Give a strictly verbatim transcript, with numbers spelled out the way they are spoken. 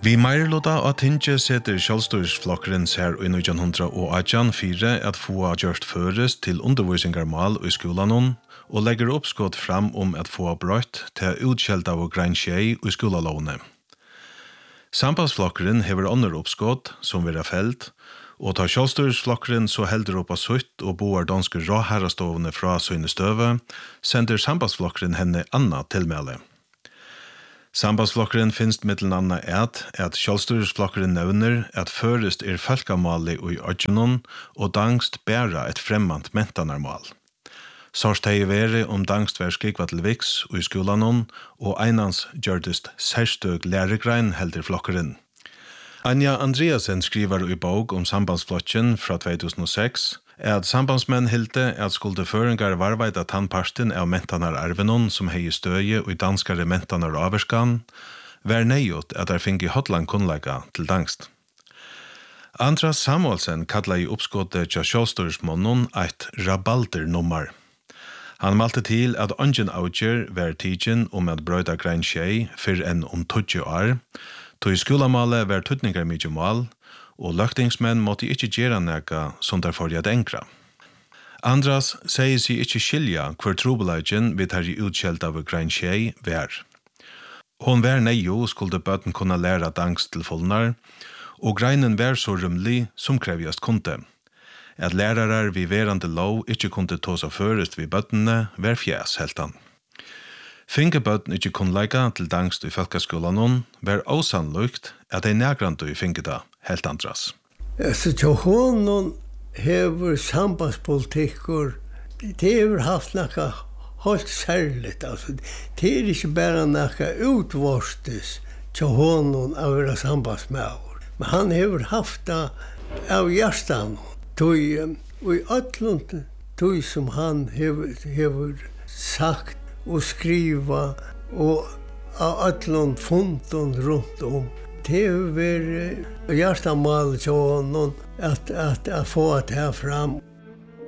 Vi meirlota at tinge setter sjálvstýrisflokkurin her i nítjan hundrað og átjan fire at få gjørst føres til undervisningarmal i skolanon og legger oppskott fram om at få brøtt til utskjelt av grein tjei i skolalovene. Sambandsflokkurin hever andre oppskott som vil ha felt, og tar sjálvstýrisflokkurin så heldur opp av sutt og boar danske råherrastovene fra søyne støve, sender sambandsflokkurin henne anna tilmæle. Sambandsflokkurin finst mittel anna et at sjálvstýrisflokkurin nevner at førest er folkamali i ødjunon og dangst bæra et fremmant mentanarmal. Sørst hei veri om dangst vær skikva til viks i skolanon og einans gjørdist særstøg læregrein heldur flokkurin. Anja Andreasen skriver i bok om sambandsflokken fra två tusen og seks at sambandsmenn hilde at skulde føringar varvaida tannparsten av mentanar arvenon som hei støye og i danskare mentanar averskan, vær neiot at er fingi hotlan kunnleika til dangst. Andras Samuelsen kalla i oppskottet tja sjálvstýrismonnon eit rabaldernummer. Han malte til at ungen avgjer vær tidsin om at brøyda grein tjei fyrr enn om tjugo år, tog skolamale vær tutningar mykje mal, og løktingsmenn måtte ikkje gjera neka som der forrige enkra. Andras sier seg ikkje skilja hver trobelagen vi tar i utskjelt av grein tjei vær. Hon vær neio skulle bøten kunna læra dangst til fullnar, og greinen vær så rymlig som krevjast kunde. At lærarar vi verande lov ikkje kunde tåsa førest vi bøtene vær fjæs heltan. Finge bøten ikkje kun leika til dangst i folkaskolanon, vær osannlykt at ei nægrandu i finge da, helt andras. Så til honom hever sambandspolitikker, det hever haft nekka helt særligt, altså, det er ikkje bare nekka utvarstes til honom av vera sambandsmæver, men han hever haft det av hjertan, tog, og i ötlund, tog som han hever, hever sagt og skriva og av ötlund funton rundt om. Det er hjertamal til honom at, at, at få det her fram.